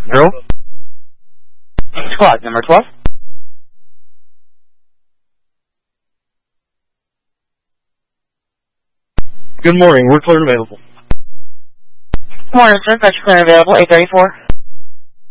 0. Squad number 12. Good morning. We're clear and available. Morning, sir. Got your clear available. 834.